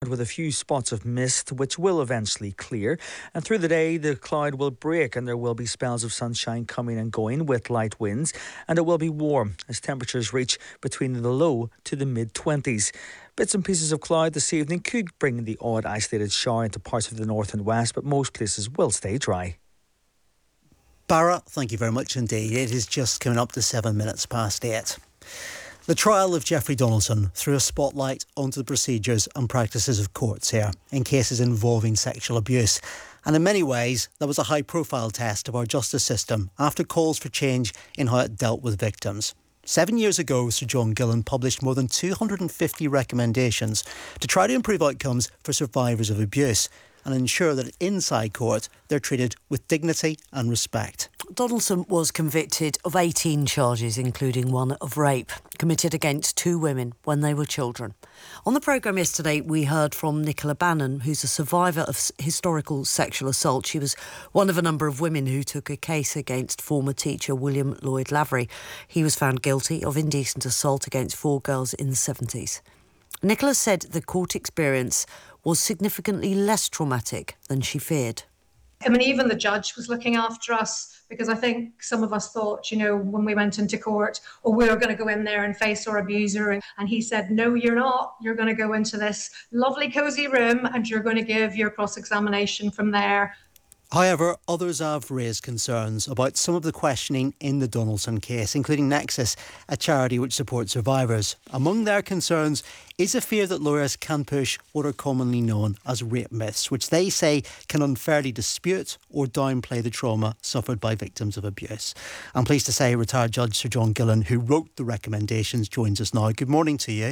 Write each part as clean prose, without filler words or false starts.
with a few spots of mist, which will eventually clear. And through the day, the cloud will break and there will be spells of sunshine coming and going with light winds. And it will be warm as temperatures reach between the low to the mid-20s. Bits and pieces of cloud this evening could bring the odd isolated shower into parts of the north and west, but most places will stay dry. Barra, thank you very much indeed. It is just coming up to 7 minutes past 8. The trial of Jeffrey Donaldson threw a spotlight onto the procedures and practices of courts here in cases involving sexual abuse. And in many ways, that was a high-profile test of our justice system after calls for change in how it dealt with victims. 7 years ago, Sir John Gillan published more than 250 recommendations to try to improve outcomes for survivors of abuse and ensure that inside court they're treated with dignity and respect. Donaldson was convicted of 18 charges, including one of rape, committed against 2 women when they were children. On the programme yesterday, we heard from Nicola Bannon, who's a survivor of historical sexual assault. She was one of a number of women who took a case against former teacher William Lloyd Lavery. He was found guilty of indecent assault against 4 girls in the 70s. Nicola said the court experience was significantly less traumatic than she feared. I mean, even the judge was looking after us, because I think some of us thought, when we went into court, we were going to go in there and face our abuser. And he said, no, you're not. You're going to go into this lovely, cosy room and you're going to give your cross-examination from there. However, others have raised concerns about some of the questioning in the Donaldson case, including Nexus, a charity which supports survivors. Among their concerns is a fear that lawyers can push what are commonly known as rape myths, which they say can unfairly dispute or downplay the trauma suffered by victims of abuse. I'm pleased to say retired Judge Sir John Gillan, who wrote the recommendations, joins us now. Good morning to you.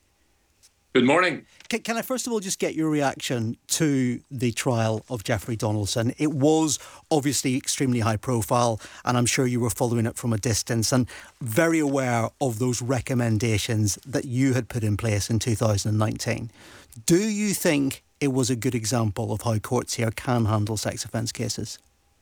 Good morning. Can I first of all just get your reaction to the trial of Jeffrey Donaldson? It was obviously extremely high profile, and I'm sure you were following it from a distance and very aware of those recommendations that you had put in place in 2019. Do you think it was a good example of how courts here can handle sex offence cases?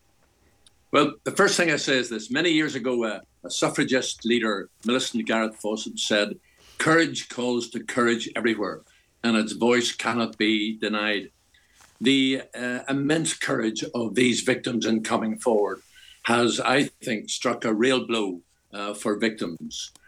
Well, the first thing I say is this. Many years ago, a suffragist leader, Millicent Garrett Fawcett, said, "Courage calls to courage everywhere, and its voice cannot be denied." The immense courage of these victims in coming forward has, I think, struck a real blow for victims.